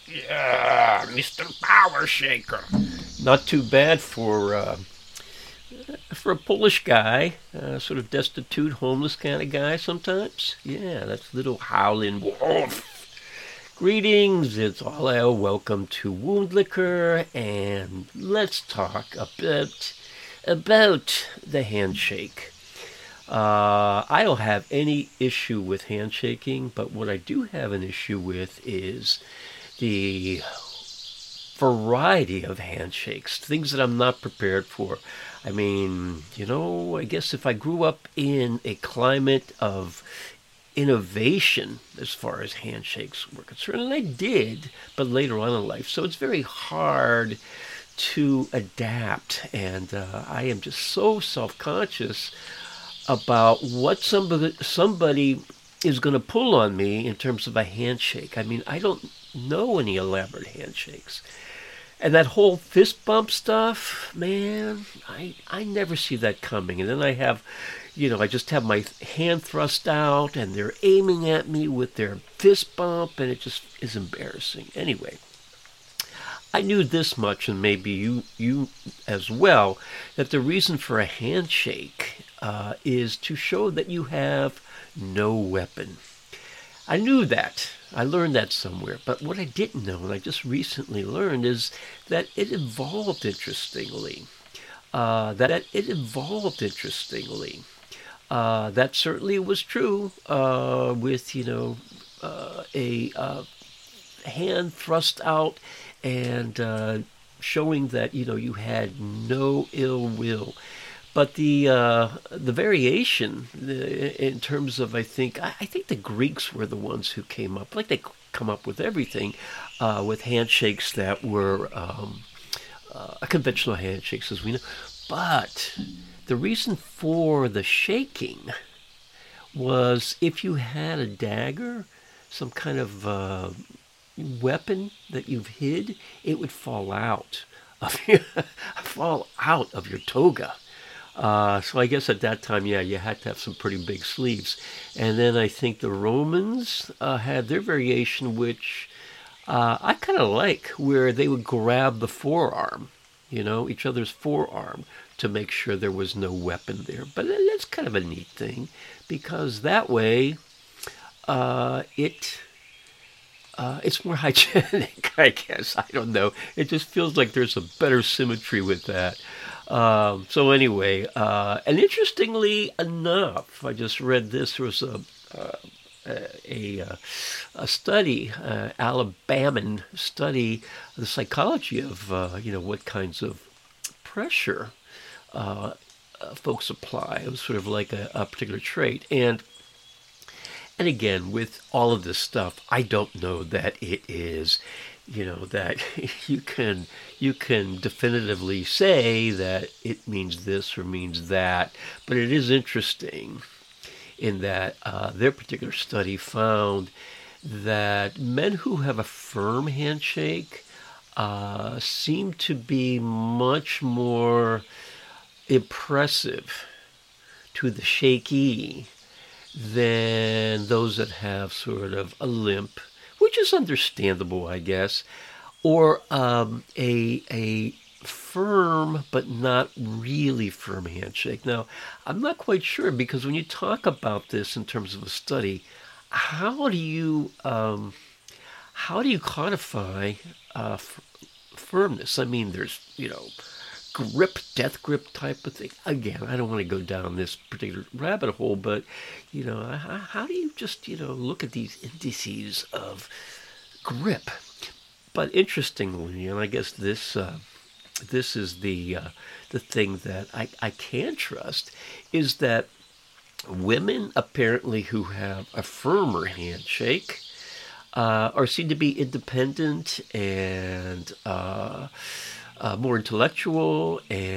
Yeah, Mr. Power Shaker. Not too bad for a Polish guy, sort of destitute, homeless kind of guy sometimes. Yeah, that's little Howlin' Wolf. Greetings, it's all welcome to Wound Liquor, and let's talk a bit about the handshake. I don't have any issue with handshaking, but what I do have an issue with is the variety of handshakes, things that I'm not prepared for. I mean, I guess if I grew up in a climate of innovation as far as handshakes were concerned, and I did, but later on in life, so it's very hard to adapt, and I am just so self-conscious about what somebody is going to pull on me in terms of a handshake. I mean, I don't know any elaborate handshakes. And that whole fist bump stuff, man, I never see that coming. And then I just have my hand thrust out and they're aiming at me with their fist bump and it just is embarrassing. Anyway, I knew this much, and maybe you as well, that the reason for a handshake is to show that you have no weapon. I knew that. I learned that somewhere. But what I didn't know, and I just recently learned, is that it evolved interestingly. That certainly was true with, a hand thrust out and showing that, you had no ill will. But the variation in terms of I think the Greeks were the ones who came up, like they come up with everything, with handshakes that were conventional handshakes as we know. But the reason for the shaking was if you had a dagger, some kind of weapon that you've hid, it would fall out of your toga. So I guess at that time, yeah, you had to have some pretty big sleeves. And then I think the Romans had their variation, which I kind of like, where they would grab the forearm, each other's forearm to make sure there was no weapon there. But that's kind of a neat thing because that way it's more hygienic, I guess. I don't know. It just feels like there's a better symmetry with that. So anyway, and interestingly enough, I just read this. There was a study, Alabaman study, the psychology of what kinds of pressure folks apply. It was sort of like a particular trait, and again, with all of this stuff, I don't know that it is, that you can definitively say that it means this or means that. But it is interesting in that their particular study found that men who have a firm handshake seem to be much more impressive to the shaky than those that have sort of a limp, which is understandable, I guess, or a firm but not really firm handshake. Now, I'm not quite sure because when you talk about this in terms of a study, how do you codify firmness? I mean, there's grip, death grip type of thing. Again, I don't want to go down this particular rabbit hole, but how do you just look at these indices of grip? But interestingly, and I guess this is the thing that I can trust is that women apparently who have a firmer handshake are seen to be independent and more intellectual and